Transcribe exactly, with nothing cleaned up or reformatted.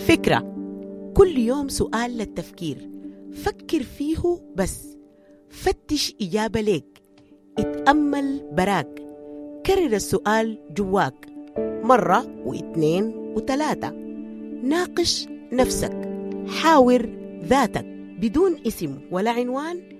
فكرة، كل يوم سؤال للتفكير، فكر فيه بس، فتش إجابة ليك، اتأمل براك، كرر السؤال جواك مرة واثنين وثلاثة، ناقش نفسك، حاور ذاتك بدون اسم ولا عنوان.